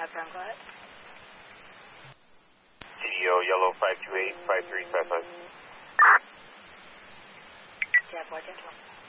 Uptown, go ahead. CEO Yellow 528-5355. Yeah, 410.